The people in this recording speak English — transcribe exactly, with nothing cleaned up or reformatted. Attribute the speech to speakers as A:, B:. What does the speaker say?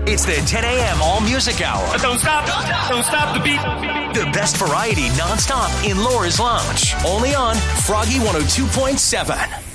A: It's the ten a.m. All Music Hour.
B: Don't stop, don't stop the beat.
A: The best variety nonstop in Laura's Lounge. Only on Froggy one oh two point seven.